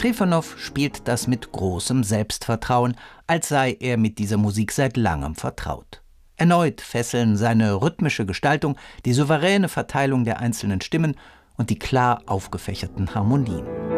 Trifonow spielt das mit großem Selbstvertrauen, als sei er mit dieser Musik seit langem vertraut. Erneut fesseln seine rhythmische Gestaltung, die souveräne Verteilung der einzelnen Stimmen und die klar aufgefächerten Harmonien.